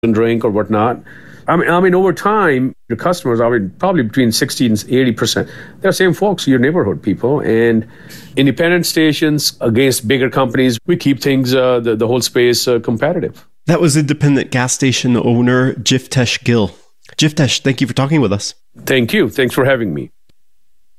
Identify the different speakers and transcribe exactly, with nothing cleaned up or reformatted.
Speaker 1: and drink or whatnot. I mean, I mean, over time, your customers are probably between sixty and eighty percent. They're the same folks, your neighborhood people. And independent stations against bigger companies, we keep things, uh, the, the whole space uh, competitive.
Speaker 2: That was independent gas station owner Jivtesh Gill. Jivtesh, thank you for talking with us.
Speaker 1: Thank you. Thanks for having me.